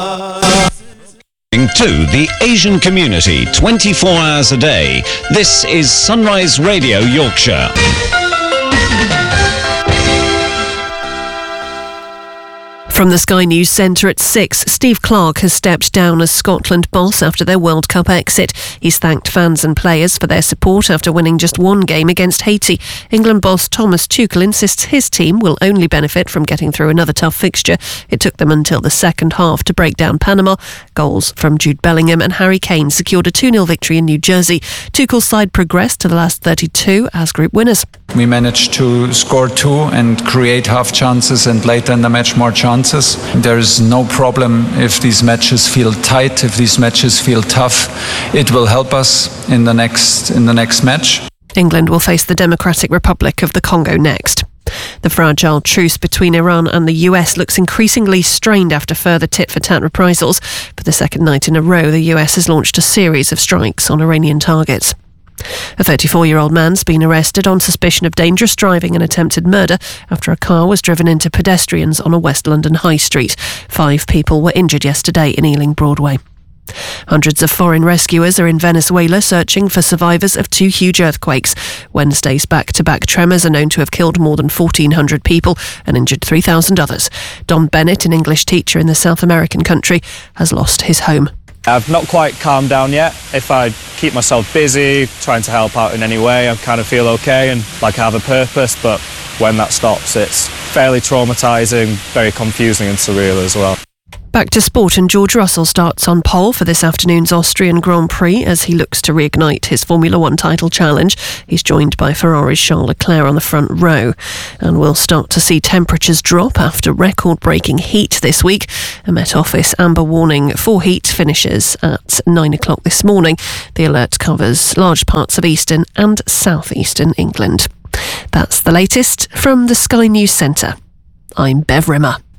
To the Asian community 24 hours a day. This is Sunrise Radio Yorkshire. From the Sky News Centre at 6, Steve Clarke has stepped down as Scotland boss after their World Cup exit. He's thanked fans and players for their support after winning just one game against Haiti. England boss Thomas Tuchel insists his team will only benefit from getting through another tough fixture. It took them until the second half to break down Panama. Goals from Jude Bellingham and Harry Kane secured a 2-0 victory in New Jersey. Tuchel's side progressed to the last 32 as group winners. We managed to score 2 and create half chances and later in the match more chances. There is no problem if these matches feel tight, if these matches feel tough. It will help us in the next match. England will face the Democratic Republic of the Congo next. The fragile truce between Iran and the US looks increasingly strained after further tit-for-tat reprisals. For the second night in a row, the US has launched a series of strikes on Iranian targets. A 34-year-old man's been arrested on suspicion of dangerous driving and attempted murder after a car was driven into pedestrians on a West London high street. 5 people were injured yesterday in Ealing Broadway. Hundreds of foreign rescuers are in Venezuela searching for survivors of 2 huge earthquakes. Wednesday's back-to-back tremors are known to have killed more than 1,400 people and injured 3,000 others. Don Bennett, an English teacher in the South American country, has lost his home. I've not quite calmed down yet. If I keep myself busy, trying to help out in any way, I kind of feel okay and like I have a purpose, but when that stops, it's fairly traumatising, very confusing and surreal as well. Back to sport, and George Russell starts on pole for this afternoon's Austrian Grand Prix as he looks to reignite his Formula One title challenge. He's joined by Ferrari's Charles Leclerc on the front row. And we'll start to see temperatures drop after record-breaking heat this week. A Met Office amber warning for heat finishes at 9 o'clock this morning. The alert covers large parts of eastern and southeastern England. That's the latest from the Sky News Centre. I'm Bev Rimmer.